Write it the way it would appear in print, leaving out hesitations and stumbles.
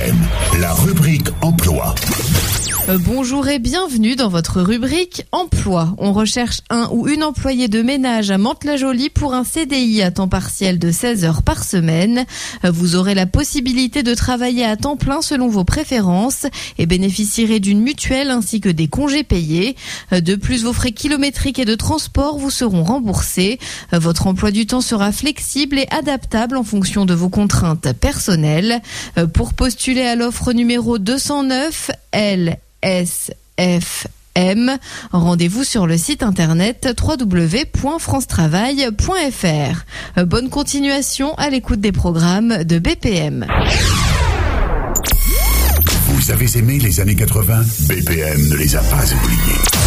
BPM, la rubrique emploi. Bonjour et bienvenue dans votre rubrique emploi. On recherche un ou une employée de ménage à Mantes-la-Jolie pour un CDI à temps partiel de 16 heures par semaine. Vous aurez la possibilité de travailler à temps plein selon vos préférences et bénéficierez d'une mutuelle ainsi que des congés payés. De plus, vos frais kilométriques et de transport vous seront remboursés. Votre emploi du temps sera flexible et adaptable en fonction de vos contraintes personnelles. Pour postuler à l'offre numéro 209, LSFM, rendez-vous sur le site internet www.francetravail.fr. Bonne continuation à l'écoute des programmes de BPM. Vous avez aimé les années 80 ? BPM ne les a pas oubliés.